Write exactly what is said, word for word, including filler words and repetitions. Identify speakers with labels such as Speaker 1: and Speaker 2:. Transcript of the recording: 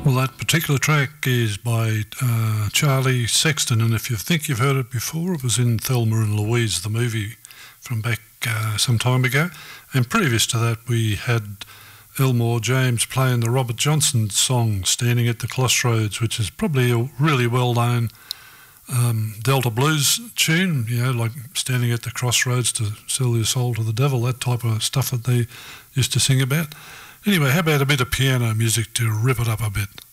Speaker 1: Well, that particular track is by uh, Charlie Sexton, and if you think you've heard it before, it was in Thelma and Louise, the movie from back uh, some time ago. And previous to that, we had Elmore James playing the Robert Johnson song, Standing at the Crossroads, which is probably a really well-known um, Delta blues tune, you know, like standing at the crossroads to sell your soul to the devil, that type of stuff that they used to sing about. Anyway, how about a bit of piano music to rip it up a bit?